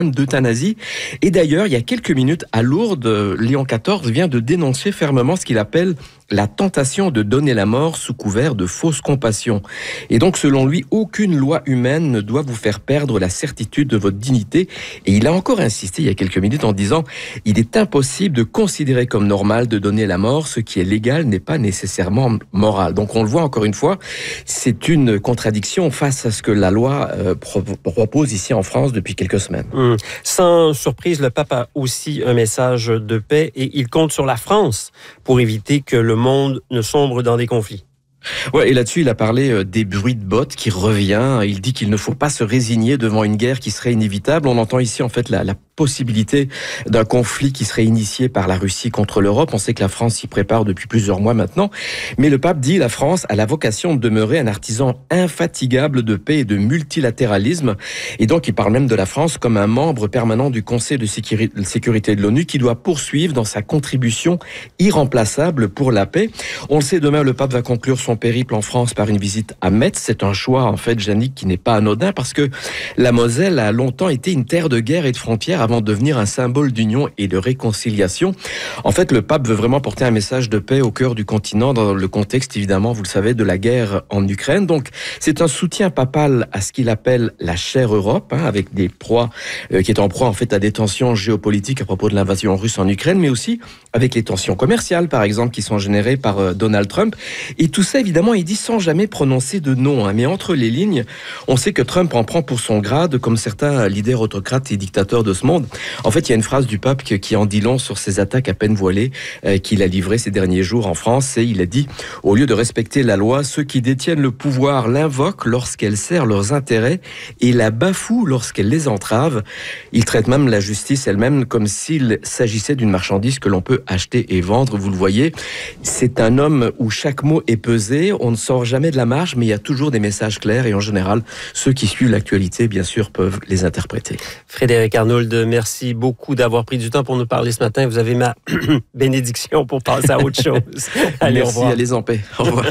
d'euthanasie. Et d'ailleurs, il y a quelques minutes, à Lourdes, Léon XIV vient de dénoncer fermement ce qu'il appelle la tentation de donner la mort sous couvert de fausse compassion. Et donc, selon lui, aucune loi humaine ne doit vous faire perdre la certitude de votre dignité. Et il a encore insisté il y a quelques minutes en disant « Il est impossible de considérer comme normal de donner la mort. Ce qui est légal n'est pas nécessairement moral. » Donc, on le voit encore une fois, c'est une contradiction face à ce que la loi propose ici en France depuis quelques semaines. Sans surprise, le pape a aussi un message de paix et il compte sur la France pour éviter que le monde ne sombre dans des conflits. Ouais, et là-dessus, il a parlé des bruits de bottes qui revient. Il dit qu'il ne faut pas se résigner devant une guerre qui serait inévitable. On entend ici, en fait, la possibilité d'un conflit qui serait initié par la Russie contre l'Europe. On sait que la France s'y prépare depuis plusieurs mois maintenant. Mais le pape dit la France a la vocation de demeurer un artisan infatigable de paix et de multilatéralisme. Et donc, il parle même de la France comme un membre permanent du Conseil de sécurité de l'ONU qui doit poursuivre dans sa contribution irremplaçable pour la paix. On le sait, demain, le pape va conclure son périple en France par une visite à Metz. C'est un choix, en fait, Jannick, qui n'est pas anodin parce que la Moselle a longtemps été une terre de guerre et de frontières avant de devenir un symbole d'union et de réconciliation. En fait, le pape veut vraiment porter un message de paix au cœur du continent dans le contexte, évidemment, vous le savez, de la guerre en Ukraine. Donc, c'est un soutien papal à ce qu'il appelle la chère Europe, avec des proies qui est en proie, en fait, à des tensions géopolitiques à propos de l'invasion russe en Ukraine, mais aussi avec les tensions commerciales, par exemple, qui sont générées par Donald Trump. Et tout ça, évidemment, il dit sans jamais prononcer de nom. Mais entre les lignes, on sait que Trump en prend pour son grade, comme certains leaders autocrates et dictateurs de ce monde. En fait, il y a une phrase du pape qui en dit long sur ces attaques à peine voilées qu'il a livrées ces derniers jours en France. Et il a dit, au lieu de respecter la loi, ceux qui détiennent le pouvoir l'invoquent lorsqu'elle sert leurs intérêts et la bafouent lorsqu'elle les entrave. Il traite même la justice elle-même comme s'il s'agissait d'une marchandise que l'on peut acheter et vendre. Vous le voyez, c'est un homme où chaque mot est pesé. On ne sort jamais de la marge, mais il y a toujours des messages clairs et en général, ceux qui suivent l'actualité, bien sûr, peuvent les interpréter. Frédéric Arnould, merci beaucoup d'avoir pris du temps pour nous parler ce matin. Vous avez ma bénédiction pour passer à autre chose. Allez, merci, au revoir. Allez en paix. Au revoir.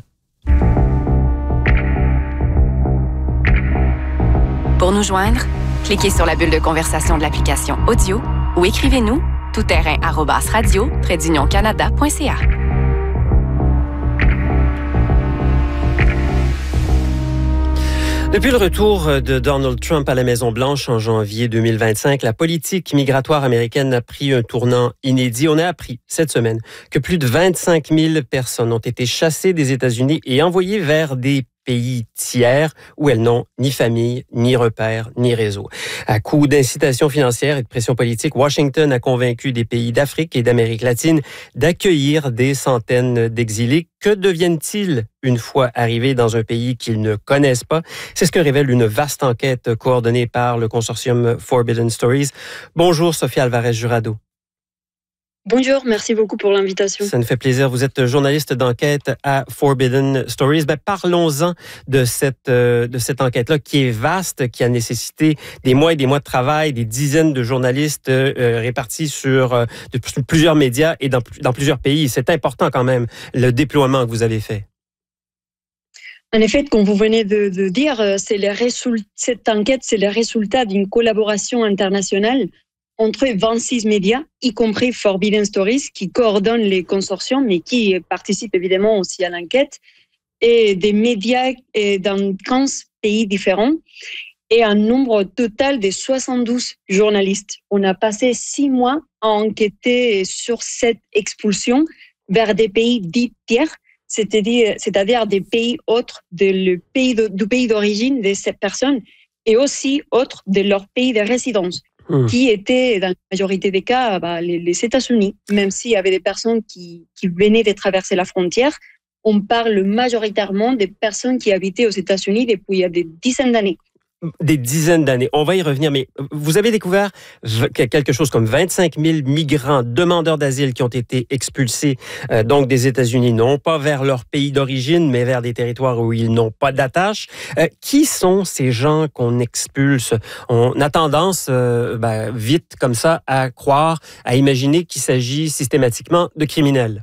Pour nous joindre, cliquez sur la bulle de conversation de l'application Audio ou écrivez-nous toutterrain@radio-canada.ca. Depuis le retour de Donald Trump à la Maison-Blanche en janvier 2025, la politique migratoire américaine a pris un tournant inédit. On a appris cette semaine que plus de 25 000 personnes ont été chassées des États-Unis et envoyées vers des pays tiers où elles n'ont ni famille, ni repères, ni réseau. À coup d'incitation financière et de pression politique, Washington a convaincu des pays d'Afrique et d'Amérique latine d'accueillir des centaines d'exilés. Que deviennent-ils une fois arrivés dans un pays qu'ils ne connaissent pas? C'est ce que révèle une vaste enquête coordonnée par le consortium Forbidden Stories. Bonjour, Sophie Alvarez-Jurado. Bonjour, merci beaucoup pour l'invitation. Ça nous fait plaisir. Vous êtes journaliste d'enquête à Forbidden Stories. Parlons-en de cette enquête-là qui est vaste, qui a nécessité des mois et des mois de travail, des dizaines de journalistes répartis sur plusieurs médias et dans plusieurs pays. C'est important quand même, le déploiement que vous avez fait. En effet, comme vous venez de dire, cette enquête, c'est le résultat d'une collaboration internationale entre 26 médias, y compris Forbidden Stories, qui coordonne les consortiums, mais qui participe évidemment aussi à l'enquête, et des médias dans 15 pays différents, et un nombre total de 72 journalistes. On a passé 6 mois à enquêter sur cette expulsion vers des pays dits tiers, c'est-à-dire des pays autres du pays d'origine de ces personnes, et aussi autres de leur pays de résidence. Qui étaient, dans la majorité des cas, les États-Unis. Même s'il y avait des personnes qui venaient de traverser la frontière, on parle majoritairement des personnes qui habitaient aux États-Unis depuis il y a des dizaines d'années. Des dizaines d'années. On va y revenir, mais vous avez découvert quelque chose comme 25 000 migrants, demandeurs d'asile qui ont été expulsés donc des États-Unis, non pas vers leur pays d'origine, mais vers des territoires où ils n'ont pas d'attache. Qui sont ces gens qu'on expulse? On a tendance, vite comme ça, à croire, à imaginer qu'il s'agit systématiquement de criminels.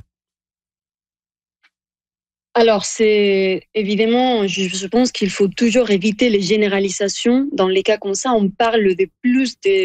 Alors, c'est évidemment, je pense qu'il faut toujours éviter les généralisations. Dans les cas comme ça, on parle de plus de